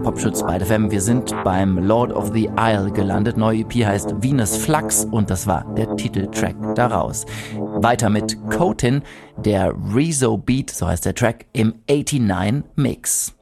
Popschutz bei der FM. Wir sind beim Lord of the Isle gelandet. Neue EP heißt Venus Flux und das war der Titeltrack daraus. Weiter mit Cotin, der Rezo Beat, so heißt der Track, im 89 Mix.